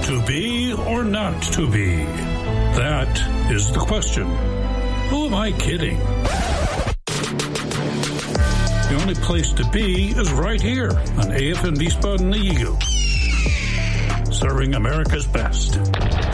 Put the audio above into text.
To be or not to be? That is the question. Who am I kidding? The only place to be is right here on AFN Wiesbaden Eagle, serving America's best.